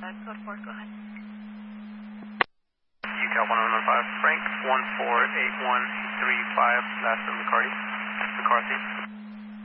Code 4, go ahead. UCAL 1115, Frank 148135, last of McCarthy.